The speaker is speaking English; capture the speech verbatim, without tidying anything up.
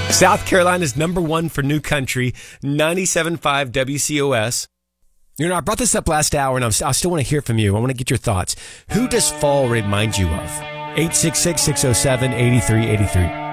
South Carolina's number one for new country, ninety-seven point five W C O S. You know, I brought this up last hour, and I'm, I still want to hear from you. I want to get your thoughts. Who does fall remind you of? eight six six, six oh seven, eight three eight three.